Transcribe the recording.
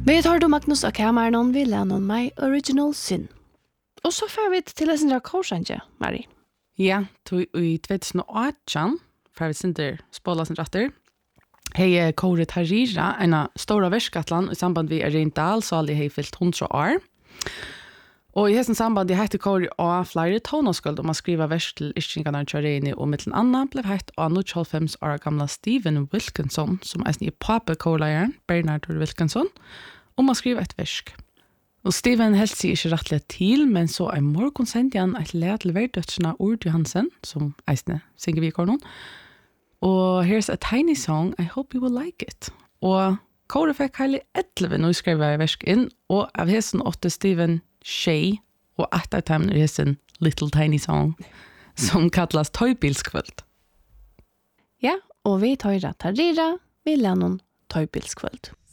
Vi tar då Magnus och kameran vi lämnar My Original Sin. Och så får vi till en sån korsanje, Marie. Ja, i 2018 får vi sinter spola sin ratter. Hei Kåre Tarira, en stora verskatlan i samband med Arendal, så aldrig hei fyllt 100 år. Og i hessen samband, jeg heter Kåre og flere tonåskuld om å skrive vers til Ischingarna Tjøreini, og mittelen Anna ble heit av 95 år gamla Steven Wilkinson, som eisen i pape Kåre-leieren, Bernard Wilkinson, om å skrive et versk. Og Steven helst sier ikke rettelig til, men så morgon sendte han et led til verdøtsene Ord Johansen, som eisne synger vi i kornon. Og here's a tiny song, I hope you will like it. Og Kåre fikk heilig 11 når vi skrev versk inn, og av hessen 8 Steven Shay og at av timen hessen Little Tiny Song, som kallas Tøybilskvöld. Ja, og vi tar Tarira, vi lærer noen Tøybilskvöld.